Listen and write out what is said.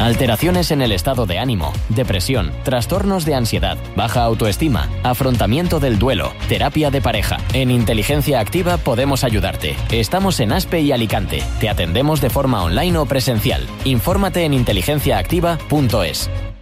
alteraciones en el estado de ánimo, depresión, trastornos de ansiedad, baja autoestima, afrontamiento del duelo, terapia de pareja. En Inteligencia Activa podemos ayudarte. Estamos en Aspe y Alicante. Te atendemos de forma online o presencial. Infórmate en inteligenciaactiva.es.